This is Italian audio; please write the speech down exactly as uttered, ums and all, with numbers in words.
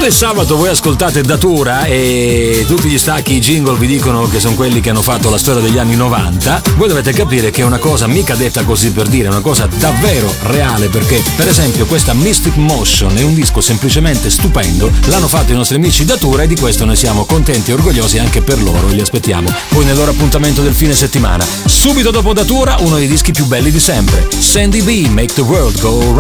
Quando è sabato voi ascoltate Datura e tutti gli stacchi, i jingle vi dicono che sono quelli che hanno fatto la storia degli anni novanta, voi dovete capire che è una cosa mica detta così per dire, è una cosa davvero reale, perché per esempio questa Mystic Motion è un disco semplicemente stupendo, l'hanno fatto i nostri amici Datura e di questo noi siamo contenti e orgogliosi anche per loro e li aspettiamo poi nel loro appuntamento del fine settimana. Subito dopo Datura uno dei dischi più belli di sempre, Sandy B, Make the World Go Round.